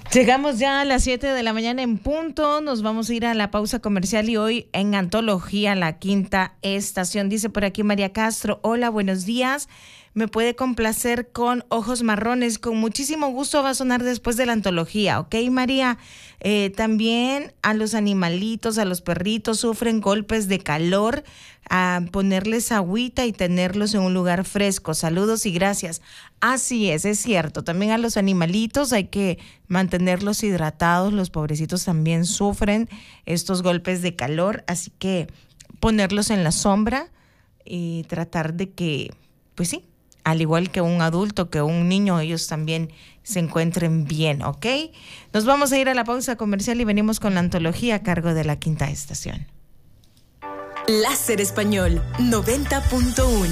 Llegamos ya a las 7 de la mañana en punto, nos vamos a ir a la pausa comercial y hoy en Antología, la quinta estación. Dice por aquí María Castro, hola, buenos días, me puede complacer con Ojos Marrones, con muchísimo gusto, va a sonar después de la antología, ¿ok, María? También a los animalitos, a los perritos sufren golpes de calor, a ponerles agüita y tenerlos en un lugar fresco. Saludos y gracias. Así es cierto. También a los animalitos hay que mantenerlos hidratados. Los pobrecitos también sufren estos golpes de calor, así que ponerlos en la sombra y tratar de que, pues sí, al igual que un adulto, que un niño, ellos también se encuentren bien, ¿ok? Nos vamos a ir a la pausa comercial y venimos con la antología a cargo de la quinta estación. Láser Español 90.1.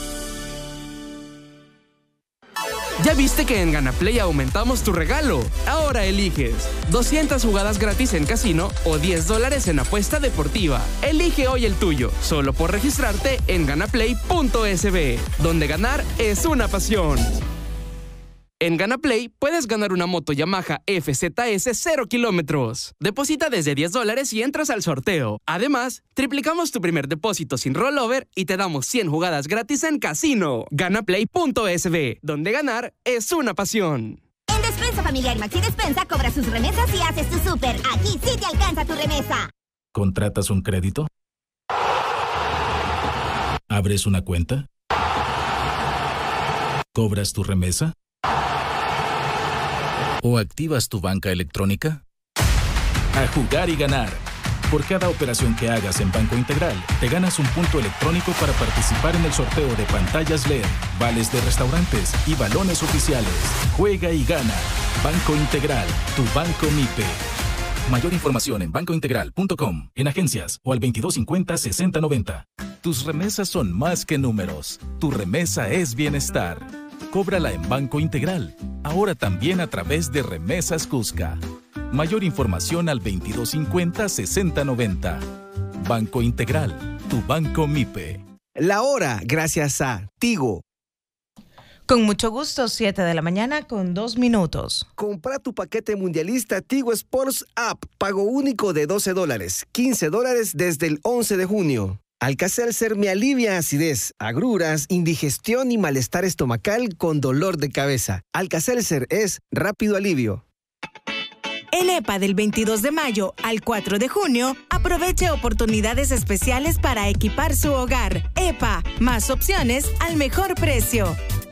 ¿Ya viste que en GanaPlay aumentamos tu regalo? Ahora eliges 200 jugadas gratis en casino o $10 en apuesta deportiva. Elige hoy el tuyo, solo por registrarte en ganaplay.sb, donde ganar es una pasión. En GanaPlay puedes ganar una moto Yamaha FZS 0 kilómetros. Deposita desde $10 y entras al sorteo. Además, triplicamos tu primer depósito sin rollover y te damos 100 jugadas gratis en casino. Ganaplay.sb, donde ganar es una pasión. En Despensa Familiar Maxi Despensa cobra sus remesas y haces tu súper. Aquí sí te alcanza tu remesa. ¿Contratas un crédito? ¿Abres una cuenta? ¿Cobras tu remesa? ¿O activas tu banca electrónica? A jugar y ganar. Por cada operación que hagas en Banco Integral, te ganas un punto electrónico para participar en el sorteo de pantallas LED, vales de restaurantes y balones oficiales. Juega y gana. Banco Integral, tu banco MIPE. Mayor información en bancointegral.com, en agencias o al 2250-6090. Tus remesas son más que números. Tu remesa es bienestar. Cóbrala en Banco Integral, ahora también a través de Remesas Cusca. Mayor información al 2250-6090. Banco Integral, tu banco MIPE. La hora, gracias a Tigo. Con mucho gusto, 7 de la mañana con 2 minutos. Compra tu paquete mundialista Tigo Sports App, pago único de $12, $15 desde el 11 de junio. Alka-Seltzer me alivia acidez, agruras, indigestión y malestar estomacal con dolor de cabeza. Alka-Seltzer es rápido alivio. En EPA del 22 de mayo al 4 de junio, aproveche oportunidades especiales para equipar su hogar. EPA, más opciones al mejor precio.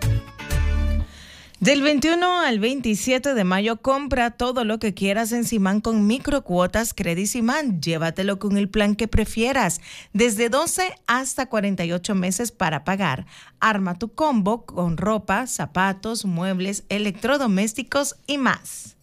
Del 21 al 27 de mayo, compra todo lo que quieras en Simán con microcuotas Credit Simán. Llévatelo con el plan que prefieras, desde 12 hasta 48 meses para pagar. Arma tu combo con ropa, zapatos, muebles, electrodomésticos y más.